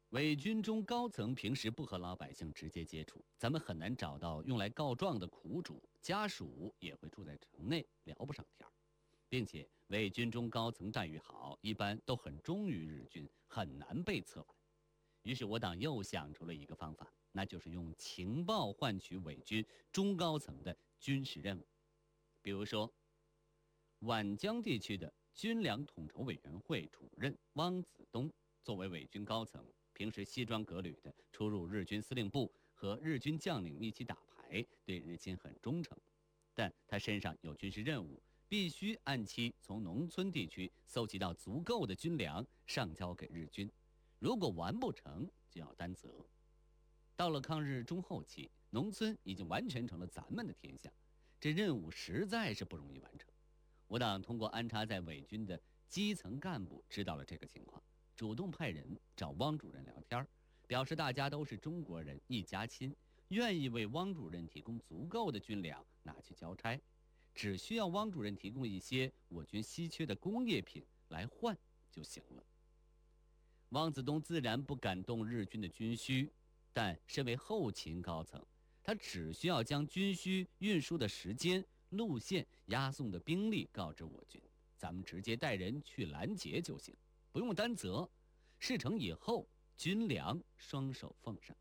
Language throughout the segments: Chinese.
伪军中高层平时不和老百姓直接接触，咱们很难找到用来告状的苦主，家属也会住在城内，聊不上天儿。并且伪军中高层待遇好，一般都很忠于日军，很难被策反。于是我党又想出了一个方法，那就是用情报换取伪军中高层的军事任务。比如说，皖江地区的军粮统筹委员会主任汪子东作为伪军高层，平时西装革履的出入日军司令部，和日军将领一起打牌，对日军很忠诚。但他身上有军事任务，必须按期从农村地区搜集到足够的军粮，上交给日军。如果完不成，就要担责。到了抗日中后期，农村已经完全成了咱们的天下，这任务实在是不容易完成。我党通过安插在伪军的基层干部知道了这个情况，主动派人找汪主任聊天，表示大家都是中国人，一家亲，愿意为汪主任提供足够的军粮拿去交差，只需要汪主任提供一些我军稀缺的工业品来换就行了。汪子东自然不敢动日军的军需，但身为后勤高层，他只需要将军需运输的时间、路线、押送的兵力告知我军，咱们直接带人去拦截就行，不用担责。事成以后，军粮双手奉上。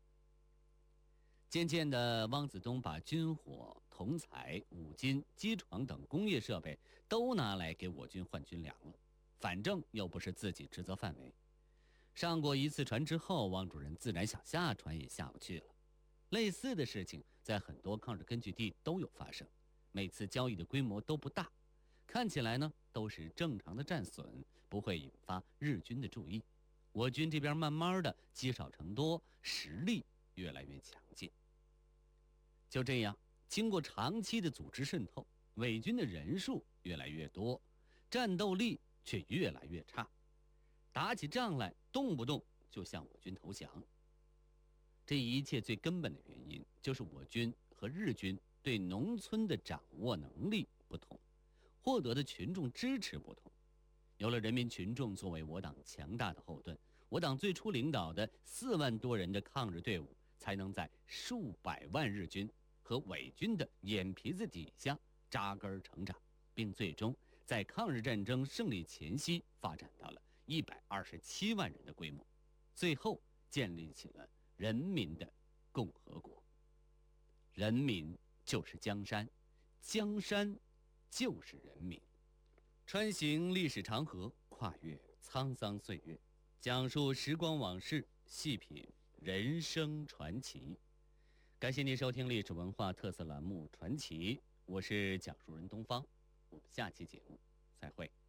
渐渐的，汪子东把军火、铜材、五金、机床等工业设备都拿来给我军换军粮了，反正又不是自己职责范围。上过一次船之后，汪主任自然想下船也下不去了。类似的事情在很多抗日根据地都有发生，每次交易的规模都不大，看起来呢都是正常的战损，不会引发日军的注意。我军这边慢慢的积少成多，实力越来越强劲。就这样，经过长期的组织渗透，伪军的人数越来越多，战斗力却越来越差，打起仗来动不动就向我军投降。这一切最根本的原因就是我军和日军对农村的掌握能力不同，获得的群众支持不同。有了人民群众作为我党强大的后盾，我党最初领导的4万多人的抗日队伍才能在数百万日军和伪军的眼皮子底下扎根成长，并最终在抗日战争胜利前夕发展到了127万人的规模，最后建立起了人民的共和国。人民就是江山，江山就是人民。穿行历史长河，跨越沧桑岁月，讲述时光往事，细品人生传奇。感谢您收听历史文化特色栏目《传奇》，我是讲述人东方，我们下期节目再会。